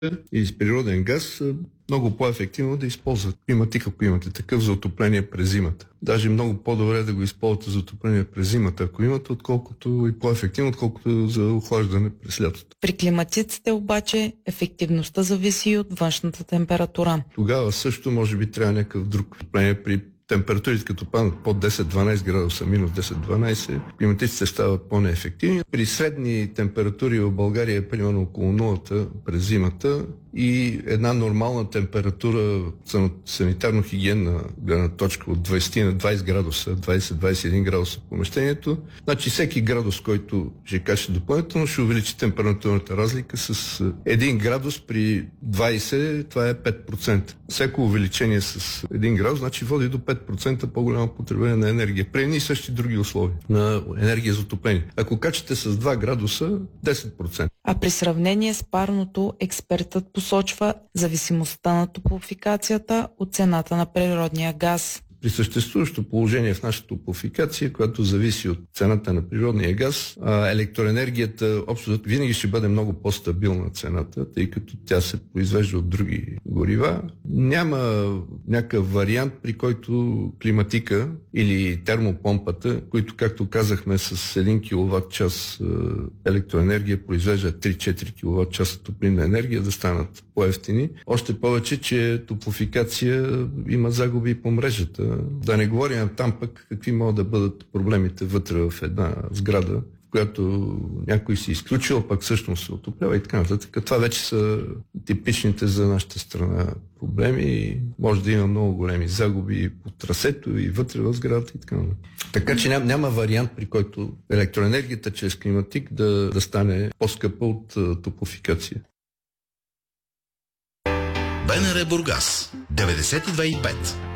и с природен газ много по-ефективно да използват климатик, ако имате такъв, за отопление през зимата. Даже много по-добре да го използвате за отопление през зимата, ако имате, отколкото и по-ефективно, отколкото за охлаждане през лятото. При климатиците обаче ефективността зависи и от външната температура. Тогава също може би трябва някакъв друг отопление при температурите, като паднат под 10-12 градуса, минус 10-12, климатиците стават по-неефективни. При средни температури в България, примерно около нулата през зимата, и една нормална температура за санитарно-хигиенна гледна точка от 20 на 20 градуса, 20-21 градуса в помещението, значи всеки градус, който ще каже допълнително, ще увеличи температурната разлика с 1 градус при 20, това е 5%. Всяко увеличение с 1 градус, значи води до 5% по-голямо потребление на енергия. При едни и същи други условия на енергия за отопление. Ако качате с 2 градуса, 10%. А при сравнение с парното, експертът посочва зависимостта на топлофикацията от цената на природния газ. При съществуващо положение в нашата топлофикация, която зависи от цената на природния газ, електроенергията общо винаги ще бъде много по-стабилна цената, тъй като тя се произвежда от други горива. Няма някакъв вариант, при който климатика или термопомпата, които, както казахме, с 1 кВт-час електроенергия произвеждат 3-4 кВт-часа топлинна енергия, да станат по-евтини. Още повече, че топлофикация има загуби по мрежата. Да не говорим там пък какви могат да бъдат проблемите вътре в една сграда, в която някой си изключил, пък всъщност се отоплява и така нататък. Това вече са типичните за нашата страна проблеми и може да има много големи загуби по трасето и вътре в сградата и така нататък. Така че няма вариант, при който електроенергията чрез климатик да стане по-скъпа от топлофикация. БНР Бургас 92,5